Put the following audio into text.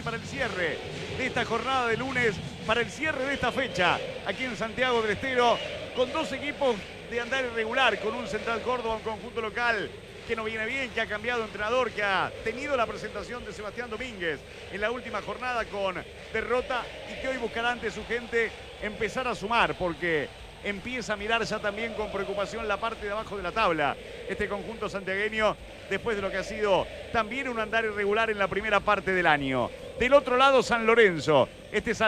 para el cierre de esta jornada de lunes, para el cierre de esta fecha, aquí en Santiago del Estero, con dos equipos de andar irregular, con un Central Córdoba, un conjunto local que no viene bien, que ha cambiado de entrenador, que ha tenido la presentación de Sebastián Domínguez en la última jornada con derrota y que hoy buscará ante su gente empezar a sumar, porque empieza a mirar ya también con preocupación la parte de abajo de la tabla. Este conjunto santiagueño, después de lo que ha sido también un andar irregular en la primera parte del año. Del otro lado, San Lorenzo. Este San